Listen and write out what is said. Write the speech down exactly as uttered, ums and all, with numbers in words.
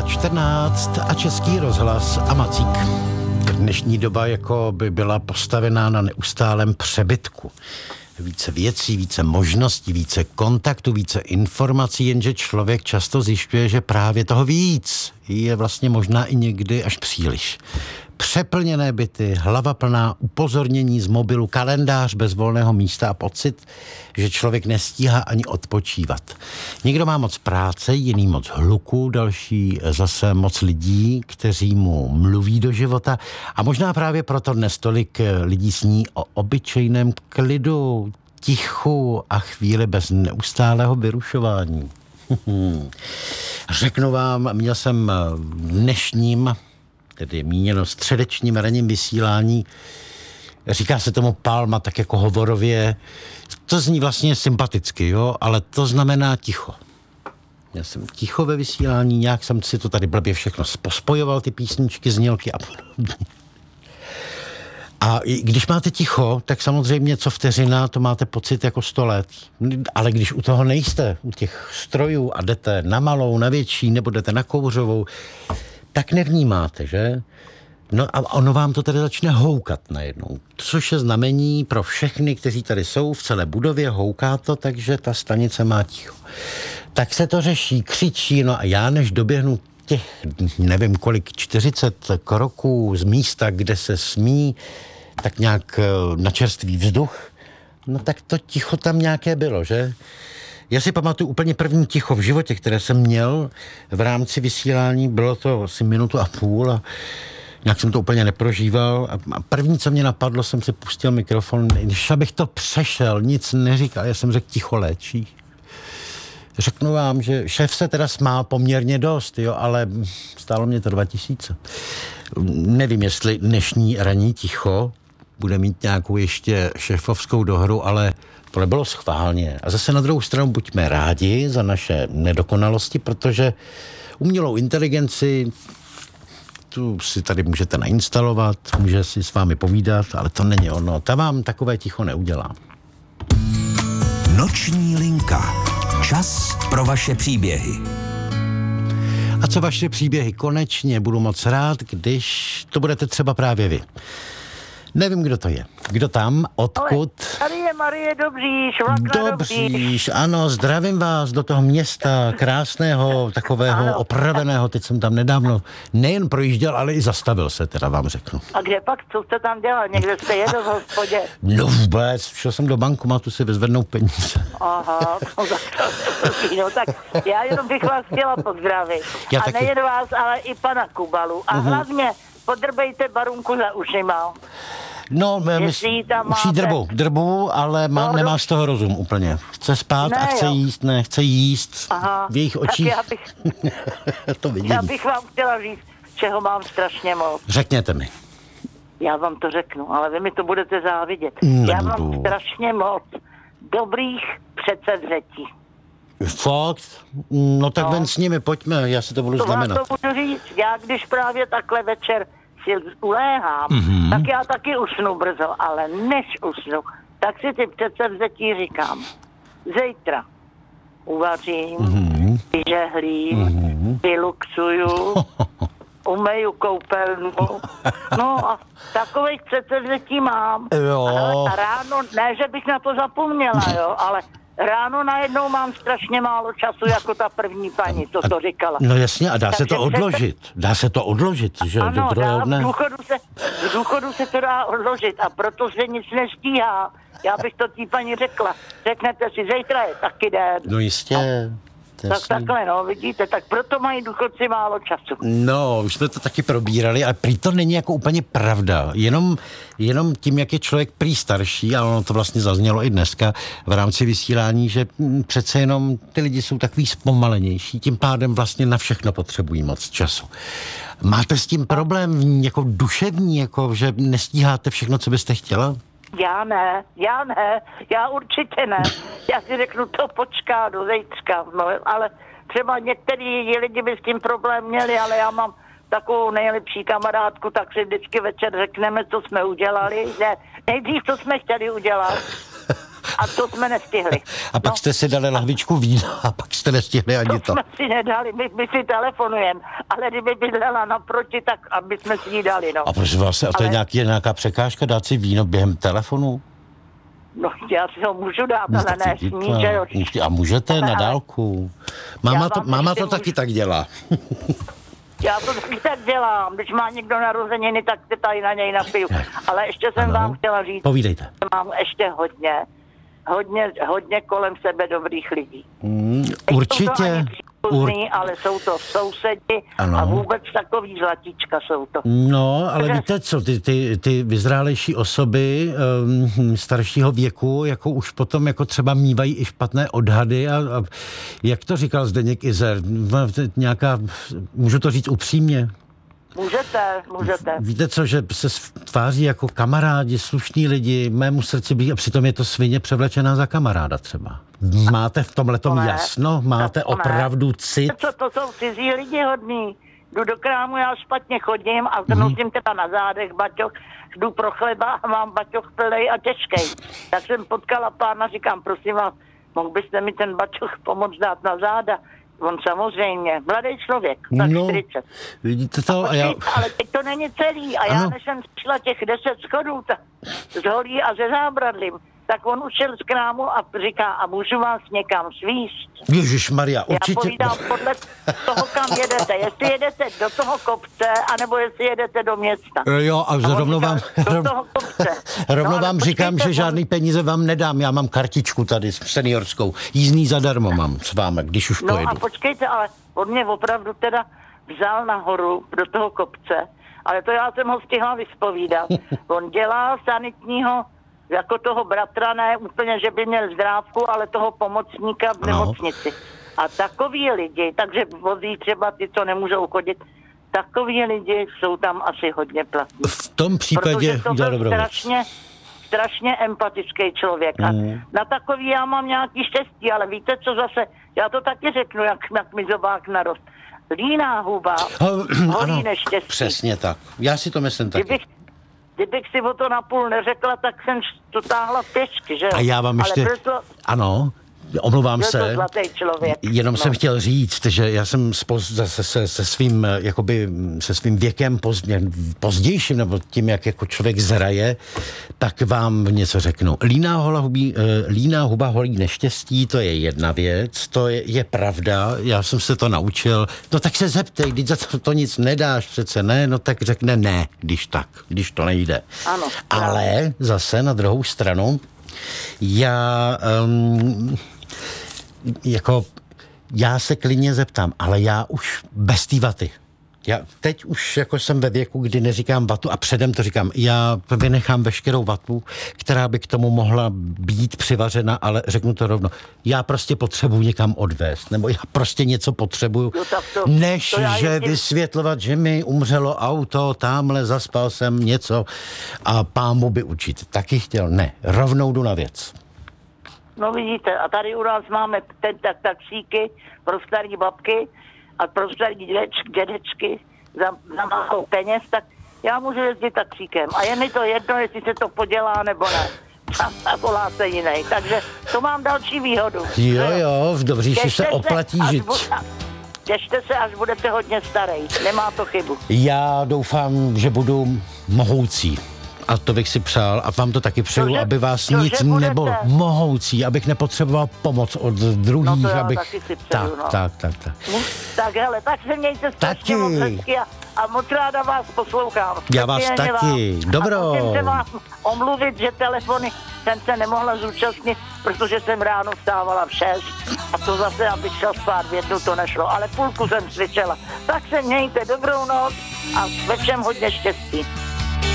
čtrnáct a Český rozhlas a Macík. Dnešní doba jako by byla postavená na neustálém přebytku. Více věcí, více možností, více kontaktů, více informací, jenže člověk často zjišťuje, že právě toho víc je vlastně možná i někdy až příliš. Přeplněné byty, hlava plná upozornění z mobilu, kalendář bez volného místa a pocit, že člověk nestíhá ani odpočívat. Někdo má moc práce, jiný moc hluku, další zase moc lidí, kteří mu mluví do života a možná právě proto dnes tolik lidí sní o obyčejném klidu, tichu a chvíli bez neustálého vyrušování. Řeknu vám, měl jsem v dnešním, tedy míněno středečním ranním vysílání, říká se tomu palma, tak jako hovorově, to zní vlastně sympaticky, jo, ale to znamená ticho. Já jsem ticho ve vysílání, nějak jsem si to tady blbě všechno pospojoval, ty písničky, znělky a podobně. A když máte ticho, tak samozřejmě co vteřina, to máte pocit jako sto let. Ale když u toho nejste, u těch strojů a jdete na malou, na větší, nebo jdete na kouřovou, tak nevnímáte, že? No a ono vám to tady začne houkat najednou. Což je znamení pro všechny, kteří tady jsou v celé budově, houká to, takže ta stanice má ticho. Tak se to řeší, křičí, no a já než doběhnu těch, nevím kolik, čtyřicet kroků z místa, kde se smí, tak nějak na čerstvý vzduch, no tak to ticho tam nějaké bylo, že? Já si pamatuju úplně první ticho v životě, které jsem měl v rámci vysílání, bylo to asi minutu a půl a nějak jsem to úplně neprožíval a první, co mě napadlo, jsem si pustil mikrofon, když abych to přešel, nic neříkal, já jsem řekl ticho léčí. Řeknu vám, že šéf se teda smál poměrně dost, jo, ale stálo mě to dva tisíce. Nevím, jestli dnešní ranní ticho bude mít nějakou ještě šéfovskou dohru, ale to nebylo schválně. A zase na druhou stranu buďme rádi za naše nedokonalosti, protože umělou inteligenci tu si tady můžete nainstalovat, může si s vámi povídat, ale to není ono. Ta vám takové ticho neudělá. Noční linka. Čas pro vaše příběhy. A co vaše příběhy? Konečně budu moc rád, když to budete třeba právě vy. Nevím, kdo to je. Kdo tam? Odkud? Ale tady je Marie Dobříš, vlak na Dobříš. Dobříš, ano, zdravím vás do toho města krásného, takového ano. Opraveného. Teď jsem tam nedávno nejen projížděl, ale i zastavil se, teda vám řeknu. A kde pak? Co jste tam dělal? Někde jste jedl v hospodě? No vůbec, šel jsem do bankomatu si vyzvednout peníze. Aha, no tak, no tak já jenom bych vás chtěla pozdravit. Já a taky. nejen vás, ale i pana Kubalu. A uh-huh. hlavně podrbejte barunku za ušima. No, my, už jí drbu, drbu, ale má, no, nemá z toho rozum úplně. Chce spát ne, a chce jo. jíst, ne, chce jíst. Aha, v jejich očích. já bych, to vidím. Já bych vám chtěla říct, čeho mám strašně moc. Řekněte mi. Já vám to řeknu, ale vy mi to budete závidět. Nebudu. Já mám strašně moc dobrých předsevzetí. Fakt? No tak no. ven s nimi, pojďme, já si to budu to znamenat. To budu říct, já když právě takhle večer si uléhám, mm-hmm. tak já taky usnu brzo, ale než usnu, tak si ty předsevzetí říkám. Zítra uvařím, mm-hmm. vyžehlím, mm-hmm. vyluxuju, umeju koupelnu. No a takových předsevzetí mám. Jo. A, a ráno, ne, že bych na to zapomněla, jo, ale ráno najednou mám strašně málo času, jako ta první paní, co to říkala. No jasně, a dá Takže se to odložit. Dá se to odložit, že ano, do druhého dne. V důchodu, se, v důchodu se to dá odložit a proto se nic nestíhá. Já bych to tý paní řekla. Řeknete si, zítra je taky den. No jistě. No, tak takhle, no, vidíte, tak proto mají důchodci málo času. No, už jsme to taky probírali, ale prý to není jako úplně pravda. Jenom, jenom tím, jak je člověk prý starší, a ono to vlastně zaznělo i dneska v rámci vysílání, že přece jenom ty lidi jsou takový zpomalenější, tím pádem vlastně na všechno potřebují moc času. Máte s tím problém jako duševní, jako že nestíháte všechno, co byste chtěla? Já ne, já ne, já určitě ne. Já si řeknu, to počká do zítřka, no, ale třeba některý lidi by s tím problém měli, ale já mám takovou nejlepší kamarádku, tak si vždycky večer řekneme, co jsme udělali, ne, nejdřív, co jsme chtěli udělat. A to jsme nestihli. A pak no. jste si dali lahvičku vína a pak jste nestihli ani To to. jsme si nedali, my, my si telefonujeme, ale kdyby bydlela naproti, tak aby jsme si ji dali, no. A prosím vás, a to je Ale- nějaký, nějaká překážka dát si víno během telefonu? No, já si ho můžu dát, ale ne smí, že jo. A můžete Ale- na ale- dálku. Máma Já to, vám máma ještě to taky můžu- tak dělá. Já to taky tak dělám, když má někdo narozeniny, tak se tady na něj napiju. Ale ještě jsem Ano. vám chtěla říct, Povídejte. že mám ještě hodně, hodně, hodně kolem sebe dobrých lidí. Mm, Nejsou to určitě. ani Ur... příbuzní, ale jsou to sousedi Ano. a vůbec takový zlatíčka jsou to. No, ale Takže- víte co, ty, ty, ty vyzrálejší osoby um, staršího věku, jako už potom jako třeba mývají i špatné odhady a, a jak to říkal Zdeněk Izer, no, to je nějaká, můžu to říct upřímně, Můžete, můžete. víte co, že se tváří jako kamarádi, slušní lidi, mému srdci blíž, a přitom je to svině převlečená za kamaráda třeba. Máte v tomhletom To ne. jasno? Máte To ne. opravdu cit? Co to jsou cizí lidi hodní. Jdu do krámu, já špatně chodím a Mhm. nosím teda na zádech baťoch, jdu pro chleba a mám baťoch plnej a těžkej. Tak jsem potkala pána, říkám, prosím vás, mohl byste mi ten baťoch pomoct dát na záda? On samozřejmě, mladý člověk, tak No, čtyřicet. vidíte to? A já... Ale teď to není celý. A já, Ano. než jsem šla těch deset schodů ta, z holí a ze zábradlím, tak on už šel z krámu a říká, a můžu vás někam svíst? Ježišmarja, Já určitě... povídám podle toho, kam jedete. Jestli jedete do toho kopce, anebo jestli jedete do města. Jo, a on rovnou říká, vám, do toho kopce. rovnou No, ale vám říkám, počkejte, že on- žádný peníze vám nedám. Já mám kartičku tady seniorskou. Jízdný zadarmo mám s vámi, když už No pojedu. a počkejte, ale on mě opravdu teda vzal nahoru do toho kopce, ale to já jsem ho stihla vyspovídat. On dělá sanitního, jako toho bratra, ne úplně, že by měl zdrávku, ale toho pomocníka v No. nemocnici. A takový lidi, takže vozí třeba ty, co nemůžou chodit, takový lidi jsou tam asi hodně platní. V tom případě Protože to udělal byl dobrou věc. strašně, strašně empatický člověk. A Mm. na takový já mám nějaký štěstí, ale víte, co zase, já to taky řeknu, jak, jak mi zobák narost. Líná huba, holí Ano, neštěstí. přesně tak. Já si to myslím taky. Kdybych, kdybych si o to napůl neřekla, tak jsem to táhla pěšky, že jo? A já vám ještě... Ale byl to, Ano, omlouvám byl to se. zlatý člověk. Jenom No. jsem chtěl říct, že já jsem spoz, se, se, se, svým, eh, jakoby, se svým věkem pozdě, pozdějším, nebo tím, jak jako člověk zraje, tak vám něco řeknu. Líná, hola hubí, eh, líná huba holí neštěstí, to je jedna věc, to je, je pravda, já jsem se to naučil. No tak se zeptej, když za to, to nic nedáš přece, ne? No tak řekne ne, když tak, když to nejde. Ano. Ale zase na druhou stranu, já... Um, jako, já se klidně zeptám, ale já už bez té vaty. Já teď už jako jsem ve věku, kdy neříkám vatu a předem to říkám, já vynechám veškerou vatu, která by k tomu mohla být přivařena, ale řeknu to rovno, já prostě potřebuji někam odvést, nebo já prostě něco potřebuju, Jo, tak to- než to já že jezdím- vysvětlovat, že mi umřelo auto, tamhle zaspal jsem něco a pámu by učit. Taky chtěl, ne, rovnou jdu na věc. No vidíte, a tady u nás máme ten tak taxíky pro starý babky a pro starý dědečky, dědečky za, za málo peněz, tak já můžu jezdit taxíkem. A je mi to jedno, jestli se to podělá nebo ne. A, a volá se jiný. Takže to mám další výhodu. Jo, jo, v dobří si Těšte se oplatí až žít. bu- Těšte se, až budete hodně starý. Nemá to chybu. Já doufám, že budu mohoucí. A to bych si přál a vám to taky přeju, Cože- aby vás cože nic budete? nebylo mohoucí, abych nepotřeboval pomoc od druhých, No to já abych... taky si přeju, tak, no. tak, tak, tak. No, tak hele, tak se mějte strašně Taky. moc hezky a, a moc ráda vás poslouchám. Já vás Speciálně taky. vás. Dobro. A musím se vás omluvit, že telefony jsem se nemohla zúčastnit, protože jsem ráno vstávala v šest a to zase, abych šel spát v jednu, to nešlo, ale půlku jsem slyšela. Tak se mějte, dobrou noc a ve všem hodně štěstí.